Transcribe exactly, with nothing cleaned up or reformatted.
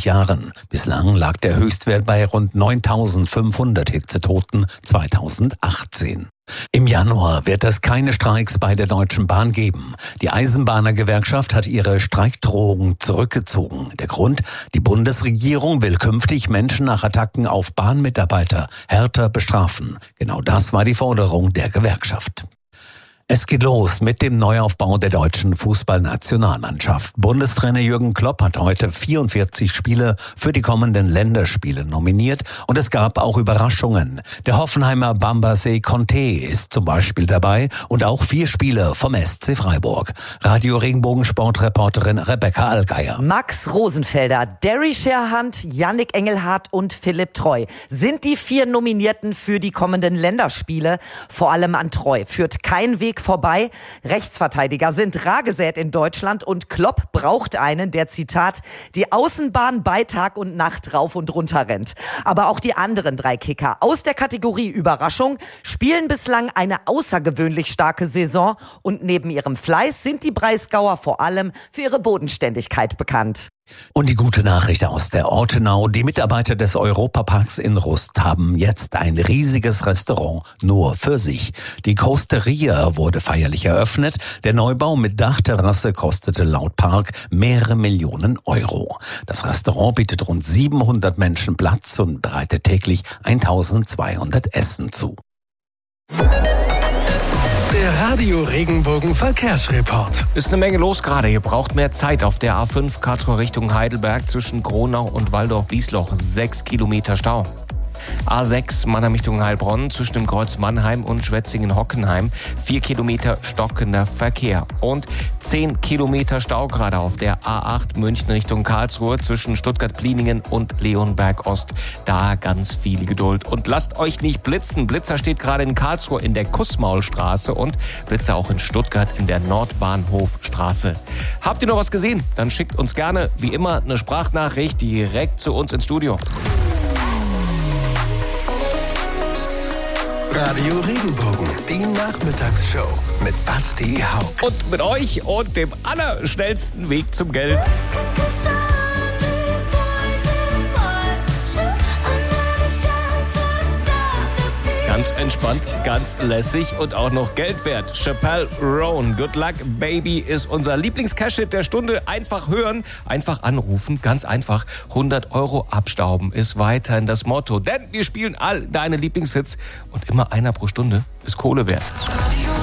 fünfzig Jahren. Bislang lag der Höchstwert bei rund neuntausendfünfhundert Hitzetoten zweitausendachtzehn. Im Januar wird es keine Streiks bei der Deutschen Bahn geben. Die Eisenbahnergewerkschaft hat ihre Streikdrohung zurückgezogen. Der Grund: Die Bundesregierung will künftig Menschen nach Attacken auf Bahnmitarbeiter härter bestrafen. Genau das war die Forderung der Gewerkschaft. Es geht los mit dem Neuaufbau der deutschen Fußballnationalmannschaft. Bundestrainer Jürgen Klopp hat heute vierundvierzig Spieler für die kommenden Länderspiele nominiert und es gab auch Überraschungen. Der Hoffenheimer Bambasé Conte ist zum Beispiel dabei und auch vier Spieler vom S C Freiburg. Radio Regenbogen-Sportreporterin Rebecca Allgeier. Max Rosenfelder, Derry Scherhand, Yannick Engelhardt und Philipp Treu sind die vier Nominierten für die kommenden Länderspiele. Vor allem an Treu führt kein Weg vorbei. Rechtsverteidiger sind rar gesät in Deutschland und Klopp braucht einen, der, Zitat, die Außenbahn bei Tag und Nacht rauf und runter rennt. Aber auch die anderen drei Kicker aus der Kategorie Überraschung spielen bislang eine außergewöhnlich starke Saison und neben ihrem Fleiß sind die Breisgauer vor allem für ihre Bodenständigkeit bekannt. Und die gute Nachricht aus der Ortenau: Die Mitarbeiter des Europaparks in Rust haben jetzt ein riesiges Restaurant nur für sich. Die Coasteria wurde feierlich eröffnet. Der Neubau mit Dachterrasse kostete laut Park mehrere Millionen Euro. Das Restaurant bietet rund siebenhundert Menschen Platz und bereitet täglich eintausendzweihundert Essen zu. Der Radio Regenbogen Verkehrsreport. Ist eine Menge los gerade. Ihr braucht mehr Zeit auf der A fünf Karlsruhe Richtung Heidelberg zwischen Gronau und Walldorf-Wiesloch. Sechs Kilometer Stau. A sechs Mannheim Richtung Heilbronn zwischen dem Kreuz Mannheim und Schwetzingen-Hockenheim. Vier Kilometer stockender Verkehr. Und zehn Kilometer Stau gerade auf der A acht München Richtung Karlsruhe zwischen Stuttgart-Pliningen und Leonberg-Ost. Da ganz viel Geduld. Und lasst euch nicht blitzen. Blitzer steht gerade in Karlsruhe in der Kussmaulstraße und Blitzer auch in Stuttgart in der Nordbahnhofstraße. Habt ihr noch was gesehen? Dann schickt uns gerne, wie immer, eine Sprachnachricht direkt zu uns ins Studio. Radio Regenbogen, die Nachmittagsshow mit Basti Hauck. Und mit euch und dem allerschnellsten Weg zum Geld. Ganz entspannt, ganz lässig und auch noch Geld wert. Chappelle Roan, Good Luck Baby ist unser Lieblings-Cash-Hit der Stunde. Einfach hören, einfach anrufen, ganz einfach. hundert Euro abstauben ist weiterhin das Motto. Denn wir spielen all deine Lieblingshits und immer einer pro Stunde ist Kohle wert.